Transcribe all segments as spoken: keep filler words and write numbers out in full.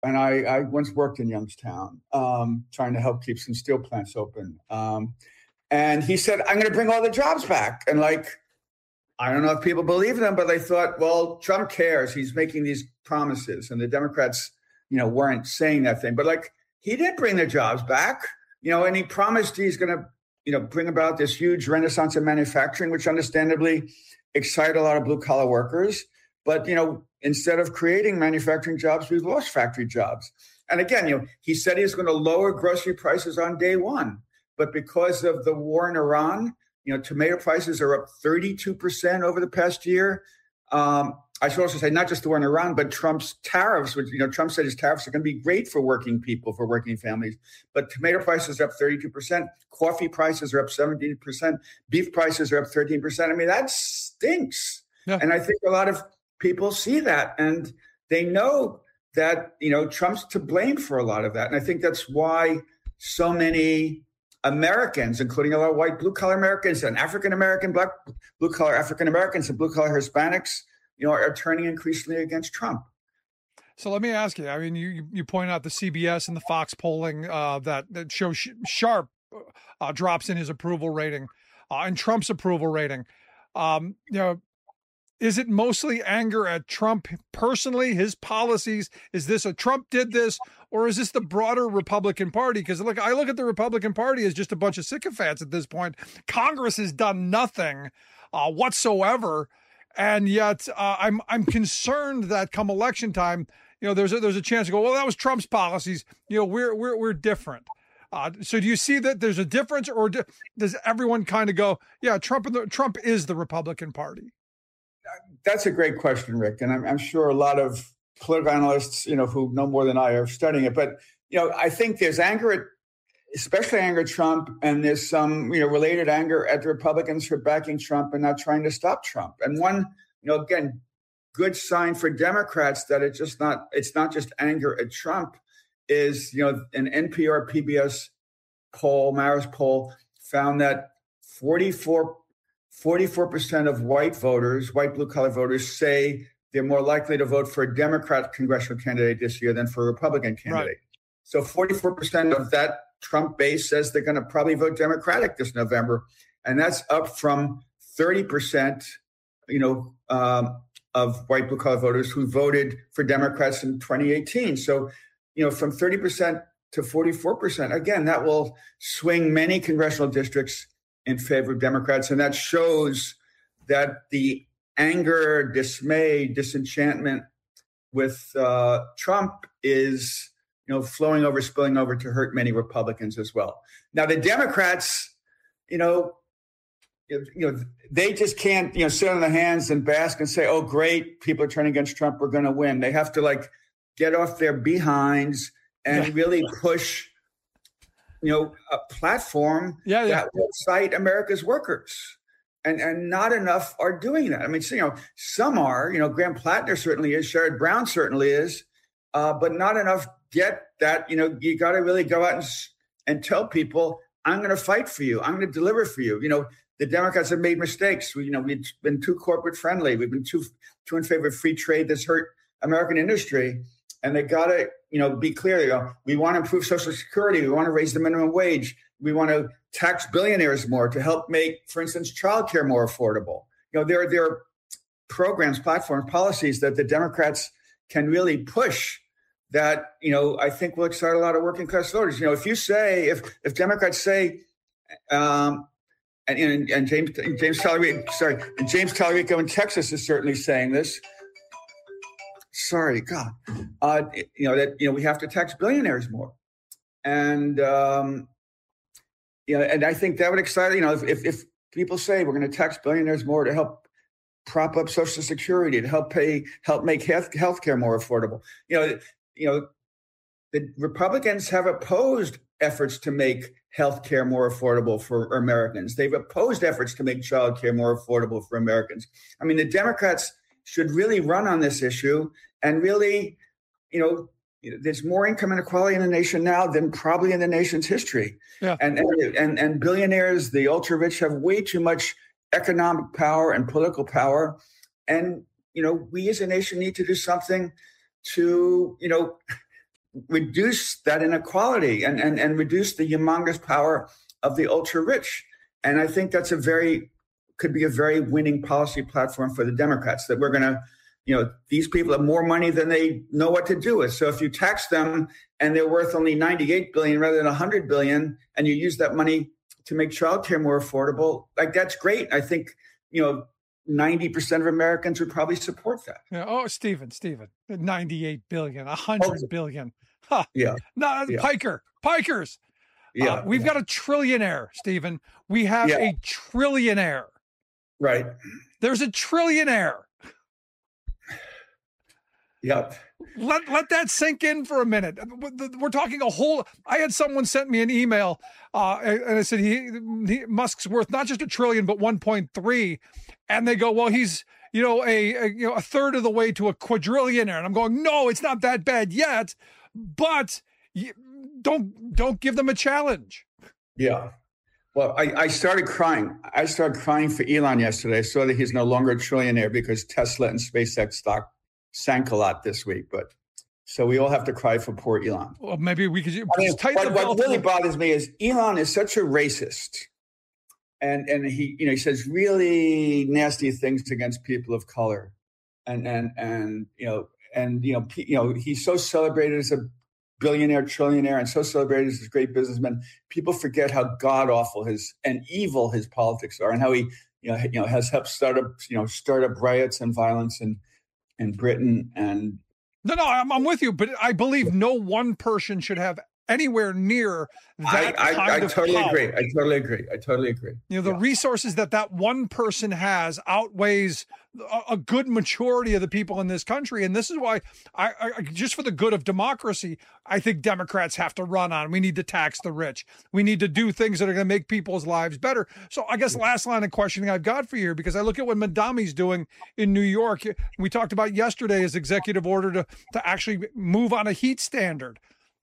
and I, I once worked in Youngstown, um, trying to help keep some steel plants open. Um, and he said, I'm going to bring all the jobs back. And like, I don't know if people believe them, but they thought, well, Trump cares. He's making these promises. And the Democrats, you know, weren't saying that thing. But like, he did bring the jobs back, you know, and he promised he's going to, you know, bring about this huge renaissance in manufacturing, which understandably excited a lot of blue collar workers. But, you know, instead of creating manufacturing jobs, we've lost factory jobs. And again, you know, he said he was going to lower grocery prices on day one. But because of the war in Iran, you know, tomato prices are up thirty-two percent over the past year. Um, I should also say not just the war in Iran, but Trump's tariffs, which, you know, Trump said his tariffs are going to be great for working people, for working families. But tomato prices are up thirty-two percent. Coffee prices are up seventeen percent. Beef prices are up thirteen percent. I mean, that stinks. Yeah. And I think a lot of people see that and they know that, you know, Trump's to blame for a lot of that. And I think that's why so many Americans, including a lot of white blue-collar Americans and African-American, black blue-collar African-Americans and blue-collar Hispanics, you know, are turning increasingly against Trump. So let me ask you, I mean, you you point out the C B S and the Fox polling uh, that, that shows sh- sharp uh, drops in his approval rating uh, and Trump's approval rating. Um, you know, is it mostly anger at Trump personally, his policies? Is this a Trump did this, or is this the broader Republican Party? Because look, I look at the Republican Party as just a bunch of sycophants at this point. Congress has done nothing uh, whatsoever, and yet uh, I'm I'm concerned that come election time, you know, there's a, there's a chance to go, well, that was Trump's policies. You know, we're we're we're different. Uh, so do you see that there's a difference, or do, does everyone kind of go, yeah, Trump and the, Trump is the Republican Party? That's a great question, Rick. And I'm, I'm sure a lot of political analysts, you know, who know more than I are studying it. But, you know, I think there's anger at, especially anger at Trump, and there's some, you know, related anger at the Republicans for backing Trump and not trying to stop Trump. And one, you know, again, good sign for Democrats that it's just not, it's not just anger at Trump is, you know, an N P R P B S poll, Marist poll, found that forty-four percent of white voters, white blue-collar voters, say they're more likely to vote for a Democrat congressional candidate this year than for a Republican candidate. Right. So forty-four percent of that Trump base says they're going to probably vote Democratic this November. And that's up from thirty percent, you know, um, of white blue-collar voters who voted for Democrats in twenty eighteen. So, you know, from thirty percent to forty-four percent, again, that will swing many congressional districts in favor of Democrats. And that shows that the anger, dismay, disenchantment with uh, Trump is, you know, flowing over, spilling over to hurt many Republicans as well. Now, the Democrats, you know, you know, they just can't, you know, sit on their hands and bask and say, oh, great, people are turning against Trump, we're going to win. They have to, like, get off their behinds and yeah. really push, you know, a platform yeah, yeah. that will cite America's workers. And and not enough are doing that. I mean, so, you know, some are, you know, Graham Plattner certainly is, Sherrod Brown certainly is, uh, but not enough get that, you know, you got to really go out and, and tell people, I'm going to fight for you. I'm going to deliver for you. You know, the Democrats have made mistakes. We, you know, we've been too corporate friendly. We've been too, too in favor of free trade that's hurt American industry. And they got to, you know, be clear. You know, we want to improve Social Security. We want to raise the minimum wage. We want to tax billionaires more to help make, for instance, childcare more affordable. You know, there, there are programs, platforms, policies that the Democrats can really push that, you know, I think will excite a lot of working class voters. You know, if you say, if if Democrats say, um, and, and, and James James Talarico, sorry, and James Talarico in Texas is certainly saying this. Sorry, God, uh, you know that you know we have to tax billionaires more, and um, you know, and I think that would excite. You know, if if, if people say we're going to tax billionaires more to help prop up Social Security, to help pay, help make health healthcare more affordable, you know, you know, the Republicans have opposed efforts to make healthcare more affordable for Americans. They've opposed efforts to make childcare more affordable for Americans. I mean, the Democrats should really run on this issue and really, you know, there's more income inequality in the nation now than probably in the nation's history. Yeah. And, and and and billionaires, the ultra rich, have way too much economic power and political power. And, you know, we as a nation need to do something to, you know, reduce that inequality and, and, and reduce the humongous power of the ultra rich. And I think that's a very, could be a very winning policy platform for the Democrats, that we're going to, you know, these people have more money than they know what to do with. So if you tax them and they're worth only ninety-eight billion rather than one hundred billion, and you use that money to make childcare more affordable, like that's great. I think, you know, ninety percent of Americans would probably support that. Yeah. Oh, Stephen, Stephen, ninety-eight billion, one hundred oh. billion. Huh. Yeah. No, yeah. Piker, Pikers. Yeah. Uh, we've yeah. got a trillionaire, Stephen. We have yeah. a trillionaire. Right. There's a trillionaire. Yep. Let let that sink in for a minute. We're talking a whole. I had someone sent me an email, uh, and I said he, he Musk's worth not just a trillion but one point three, and they go, well, he's you know a, a you know a third of the way to a quadrillionaire, and I'm going, no, it's not that bad yet, but don't don't give them a challenge. Yeah. Well, I, I started crying. I started crying for Elon yesterday. I saw that he's no longer a trillionaire because Tesla and SpaceX stock sank a lot this week, but so we all have to cry for poor Elon. Well, maybe we could just I mean, tighten what, the belt. What really bothers me is Elon is such a racist, and and he you know he says really nasty things against people of color, and and and you know and you know you know he's so celebrated as a billionaire, trillionaire, and so celebrated as a great businessman. People forget how god awful his and evil his politics are, and how he you know you know has helped start up you know start up riots and violence and. in Britain. And no, no, I'm, I'm with you, but I believe no one person should have anywhere near that I, I, kind I of totally power. agree. I totally agree. I totally agree. You know, the yeah. resources that that one person has outweighs a, a good majority of the people in this country. And this is why I, I, just for the good of democracy, I think Democrats have to run on. We need to tax the rich. We need to do things that are going to make people's lives better. So I guess last line of questioning I've got for you, because I look at what Madami's doing in New York. We talked about yesterday his executive order to, to actually move on a heat standard.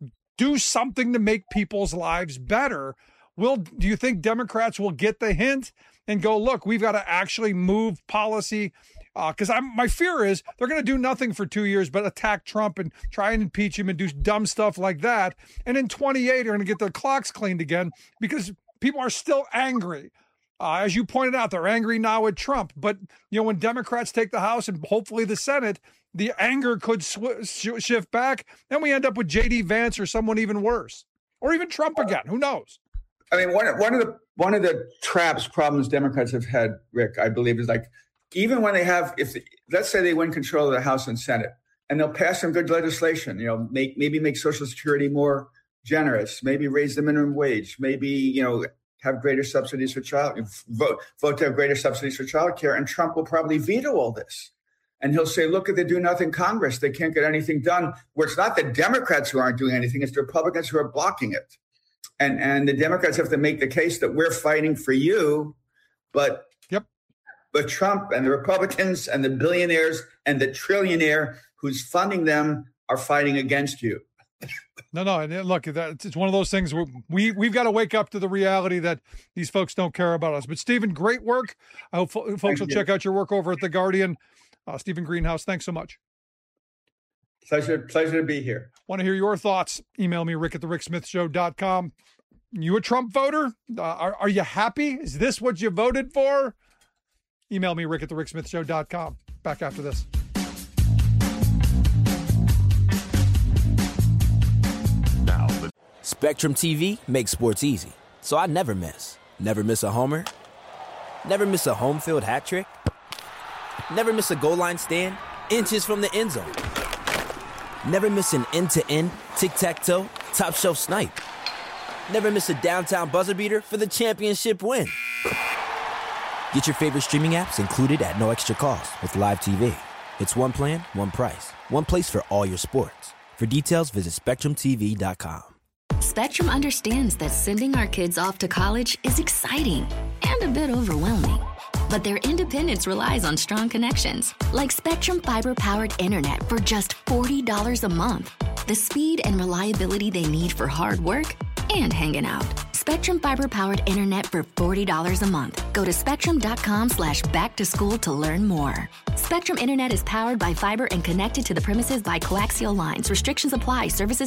Do something to make people's lives better. Will, do you think Democrats will get the hint and go, look, we've got to actually move policy? Because uh, I'm my fear is they're going to do nothing for two years but attack Trump and try and impeach him and do dumb stuff like that. And in twenty-eight, they're going to get their clocks cleaned again because people are still angry. Uh, as you pointed out, they're angry now at Trump. But, you know, when Democrats take the House and hopefully the Senate, the anger could sw- sh- shift back, and we end up with J D Vance or someone even worse, or even Trump again. Who knows? I mean, one one of the one of the traps problems Democrats have had, Rick, I believe, is like even when they have, if let's say they win control of the House and Senate, and they'll pass some good legislation, you know, make maybe make Social Security more generous, maybe raise the minimum wage, maybe you know have greater subsidies for child vote vote to have greater subsidies for childcare, and Trump will probably veto all this. And he'll say, look at the do nothing Congress. They can't get anything done. Where it's not the Democrats who aren't doing anything, it's the Republicans who are blocking it. And and the Democrats have to make the case that we're fighting for you, but yep. but Trump and the Republicans and the billionaires and the trillionaire who's funding them are fighting against you. No, no. And look, that, it's one of those things where we, we've got to wake up to the reality that these folks don't care about us. But Stephen, great work. I hope folks Thank will you. check out your work over at The Guardian. Uh, Stephen Greenhouse, thanks so much. Pleasure, pleasure to be here. Want to hear your thoughts? Email me, rick at the rick smith show dot com. You a Trump voter? Uh, are, are you happy? Is this what you voted for? Email me, rick at the rick smith show dot com. Back after this. Now, Spectrum T V makes sports easy, so I never miss. Never miss a homer. Never miss a home field hat trick. Never miss a goal line stand, inches from the end zone. Never miss an end-to-end, tic-tac-toe, top-shelf snipe. Never miss a downtown buzzer beater for the championship win. Get your favorite streaming apps included at no extra cost with Live T V. It's one plan, one price, one place for all your sports. For details, visit spectrum t v dot com. Spectrum understands that sending our kids off to college is exciting and a bit overwhelming. But their independence relies on strong connections, like Spectrum Fiber-powered internet for just forty dollars a month. The speed and reliability they need for hard work and hanging out. Spectrum Fiber-powered internet for forty dollars a month. Go to spectrum.com slash back to school to learn more. Spectrum Internet is powered by fiber and connected to the premises by coaxial lines. Restrictions apply. Services